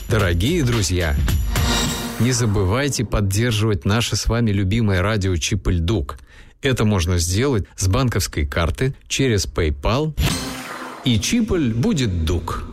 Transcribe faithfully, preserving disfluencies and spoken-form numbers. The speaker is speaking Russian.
Дорогие друзья, не забывайте поддерживать наше с вами любимое радио Чип-Ль-Дук. Это можно сделать с банковской карты через PayPal, и Чиполь будет Дук.